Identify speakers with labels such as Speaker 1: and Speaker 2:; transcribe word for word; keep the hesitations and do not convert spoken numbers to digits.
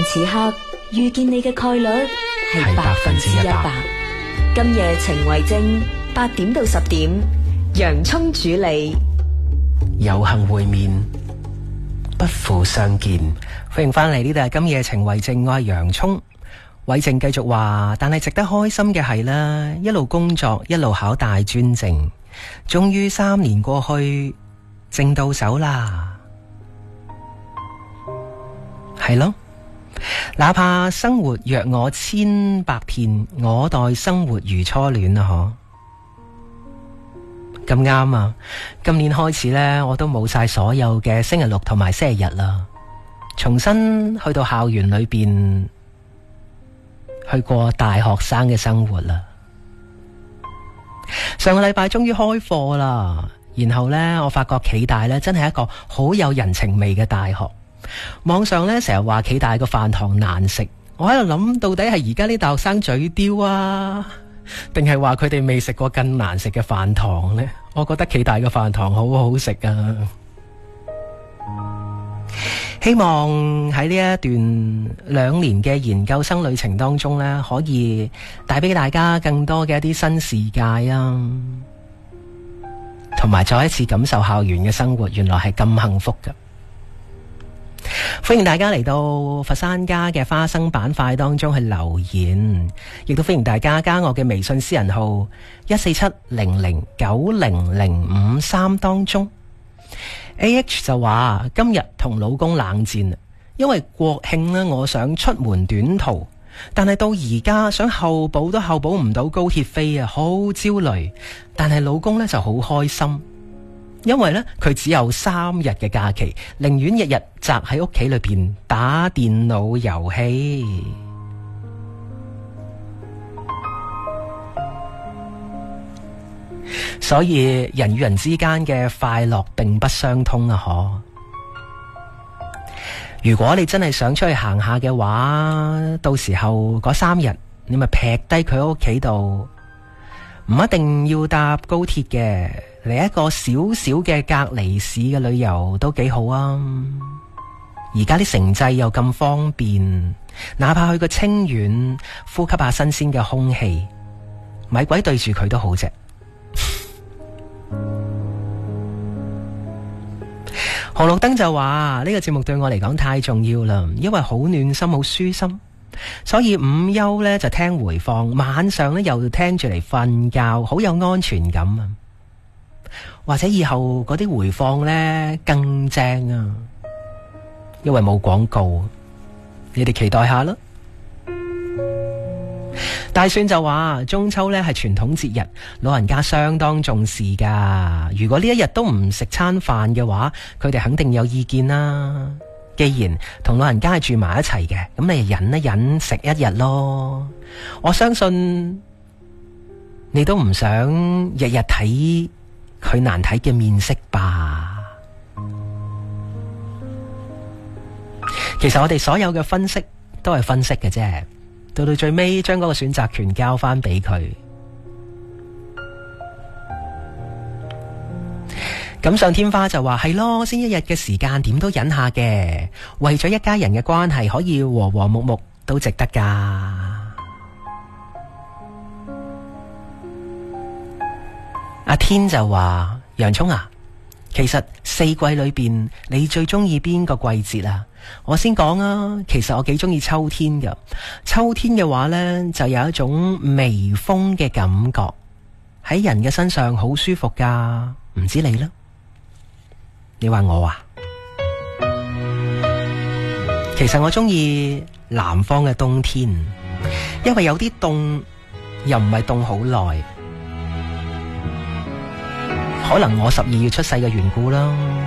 Speaker 1: 但此刻遇見你嘅概率係百分之一百。今夜情為證，八點到十點，洋蔥主理。
Speaker 2: 有幸會面，不負相見。歡迎翻嚟呢度係今夜情為證，我係洋蔥。偉正繼續話，但係值得開心嘅係啦，一路工作一路考大專證，終於三年過去，證到手啦。係咯，哪怕生活若我千百遍，我待生活如初戀啊！嗬，咁啱啊！今年開始呢，我都冇晒所有嘅星期六同埋星期日啦，重新去到校園裏邊去過大學生嘅生活啦。上個禮拜終於開課啦，然後呢，我發覺暨大呢真係一個好有人情味嘅大學。網上咧成日話暨大個飯堂難食，我喺度諗到底係而家啲大學生嘴刁啊，定係話佢哋未食過更難食嘅飯堂呢？我覺得暨大嘅飯堂好好食啊！希望喺呢一段兩年嘅研究生旅程當中呢，可以帶俾大家更多嘅一啲新視界啊，同埋再一次感受校園嘅生活，原來係咁幸福噶。歡迎大家嚟到佛山家嘅花生板塊當中去留言，亦都歡迎大家加我嘅微信私人號一四七零零九零零五三當中。A H 就話今日同老公冷戰，因為國慶呢，我想出門短途，但係到而家想候補都候補唔到高鐵飛啊，好焦慮。但係老公呢就好開心，因為呢，佢只有三日嘅假期，寧願日日宅喺屋企裏邊打電腦遊戲。所以人與人之間嘅快樂並不相通啊！嗬，如果你真係想出去行下嘅話，到時候嗰三日你咪劈低佢喺屋企度，唔一定要搭高鐵嘅。嚟一個小小嘅隔離市嘅旅遊都幾好啊！而家啲城際又咁方便，哪怕去個清遠呼吸下新鮮嘅空氣，咪鬼對住佢都好啫。紅綠燈就話呢個節目對我嚟講太重要啦，因為好暖心好舒心，所以午休呢就聽回放，晚上呢又聽住嚟瞓覺，好有安全感啊！或者以後嗰啲回放呢更正啊，因為冇廣告，你哋期待下啦。大蒜就話中秋呢係傳統節日，老人家相當重視噶。如果呢一日都唔食餐飯嘅話，佢哋肯定有意見啦。既然同老人家係住埋一齊嘅，咁你忍一忍食一日咯。我相信你都唔想日日睇佢難睇嘅面色吧。其實我哋所有嘅分析都係分析嘅啫，到到最尾將嗰個選擇權交翻俾佢。錦上添花就話係咯，先一日嘅時間點都忍下嘅，為咗一家人嘅關係可以和和睦睦都值得噶。阿天就話洋蔥啊，其實四季裏邊你最中意邊個季節啊？我先講啊，其實我幾中意秋天噶。秋天嘅話呢，就有一種微風嘅感覺喺人嘅身上，好舒服噶。唔知你呢？你話我啊？其實我中意南方嘅冬天，因為有啲凍，又唔係凍好耐。可能我十二月出世嘅緣故啦。